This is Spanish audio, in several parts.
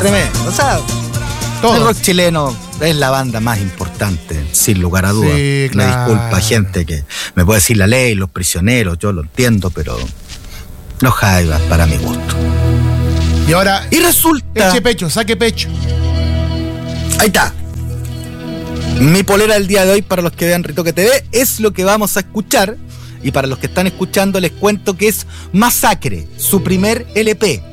tremendo. O sea, Todo. el rock chileno es la banda más importante, sin lugar a dudas. Sí, Me claro. disculpa gente que me puede decir La Ley, Los Prisioneros, yo lo entiendo, pero los Jaivas para mi gusto. Y ahora, Y resulta... eche pecho, saque pecho. Ahí está. Mi polera del día de hoy, para los que vean Ritoque TV, es lo que vamos a escuchar. Y para los que están escuchando, les cuento que es Masacre, su primer LP.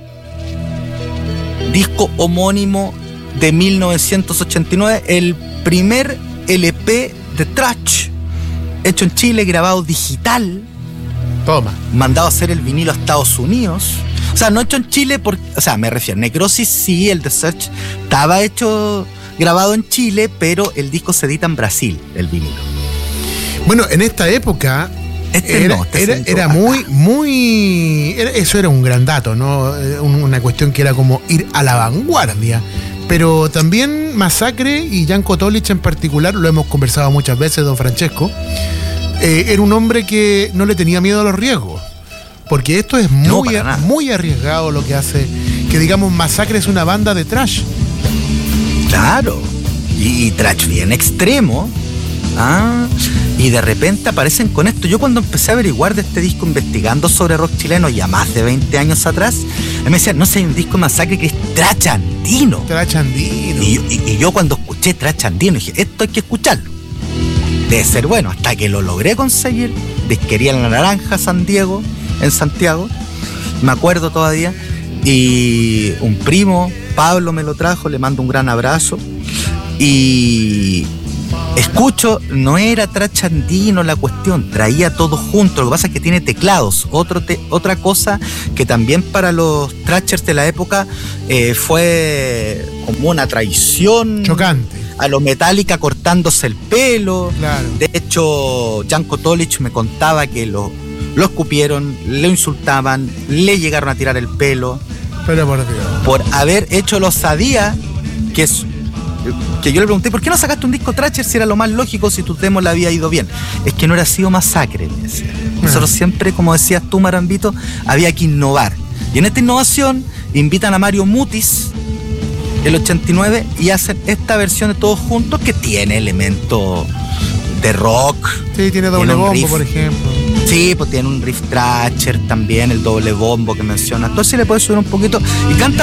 Disco homónimo de 1989, el primer LP de thrash hecho en Chile, grabado digital, Toma. mandado a hacer el vinilo a Estados Unidos. O sea, no hecho en Chile, o sea, me refiero, Necrosis sí, el The Search estaba hecho, grabado en Chile, pero el disco se edita en Brasil, el vinilo. Bueno, en esta época era muy... Eso era un gran dato, ¿no? Una cuestión que era como ir a la vanguardia. Pero también Masacre y Janko Tolich en particular, lo hemos conversado muchas veces, don Francesco, era un hombre que no le tenía miedo a los riesgos. Porque esto es muy arriesgado lo que hace, que digamos Masacre es una banda de thrash. Claro, y thrash bien extremo. Y de repente aparecen con esto. Yo cuando empecé a averiguar de este disco, investigando sobre rock chileno ya más de 20 años atrás, me decían, no sé, hay un disco de Masacre que es thrash andino. Thrash andino. Y yo cuando escuché thrash andino dije, esto hay que escucharlo. Debe ser bueno, hasta que lo logré conseguir. Disquería La Naranja, San Diego, en Santiago, me acuerdo todavía. Y un primo, Pablo, me lo trajo, le mando un gran abrazo. Y escucho, no era thrash andino la cuestión, traía todo junto. Lo que pasa es que tiene teclados. Otra cosa que también para los thrashers de la época fue como una traición. Chocante. A lo Metallica cortándose el pelo. Claro. De hecho, Janko Tolich me contaba que lo escupieron, lo insultaban, le llegaron a tirar el pelo. Pero por Dios. Por haber hecho la osadía que yo le pregunté, ¿por qué no sacaste un disco thrasher si era lo más lógico, si tu demo le había ido bien? Es que no era sido Masacre, me decía. Nosotros siempre, como decías tú, Marambito, había que innovar. Y en esta innovación invitan a Mario Mutis, el 89, y hacen esta versión de Todos Juntos que tiene elementos de rock. Sí, tiene doble bombo, por ejemplo. Sí, pues tiene un riff thrasher también, el doble bombo que mencionas. Entonces le puedes subir un poquito y canta